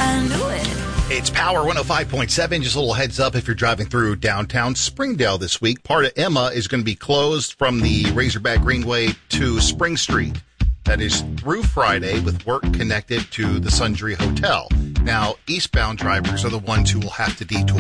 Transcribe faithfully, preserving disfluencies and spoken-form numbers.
I knew it. It's Power one oh five point seven. Just a little heads up if you're driving through downtown Springdale this week. Part of Emma is going to be closed from the Razorback Greenway to Spring Street. That is through Friday with work connected to the Sundry Hotel. Now, eastbound drivers are the ones who will have to detour.